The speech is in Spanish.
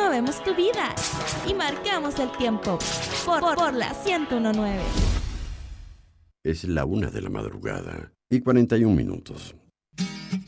movemos tu vida y marcamos el tiempo por la 101.9. Es la 1 de la madrugada y 41 minutos.